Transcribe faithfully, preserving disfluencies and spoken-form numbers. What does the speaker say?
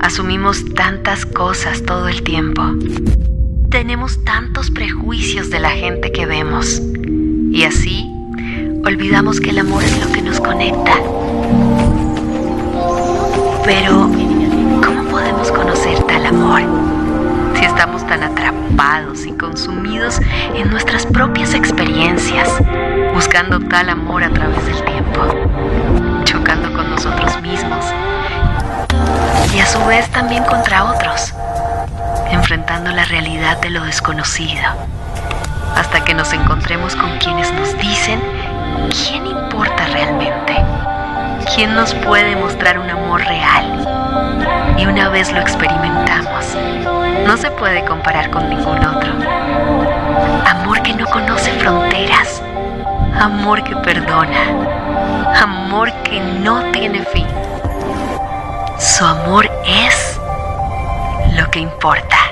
Asumimos tantas cosas todo el tiempo. Tenemos tantos prejuicios de la gente que vemos. Y así, olvidamos que el amor es lo que nos conecta. Pero, ¿cómo podemos conocer tal amor? Si estamos tan atrapados y consumidos en nuestras propias experiencias, buscando tal amor a través del tiempo, chocando con nosotros mismos y a su vez también contra otros, enfrentando la realidad de lo desconocido, hasta que nos encontremos con quienes nos dicen quién importa realmente, quién nos puede mostrar un amor real. Y una vez lo experimentamos, no se puede comparar con ningún otro. Amor que no conoce fronteras, amor que perdona, amor que no tiene fin. Su amor es lo que importa.